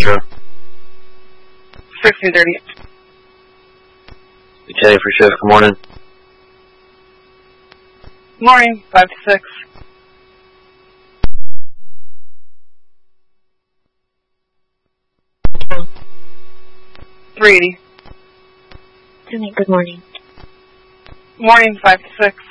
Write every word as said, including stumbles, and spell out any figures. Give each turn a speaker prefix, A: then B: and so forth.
A: Metro.
B: sixteen thirty.
A: Okay, for shift, good morning.
B: Morning, five to six. three eighty.
C: Tell me, good morning.
B: Morning, five to six.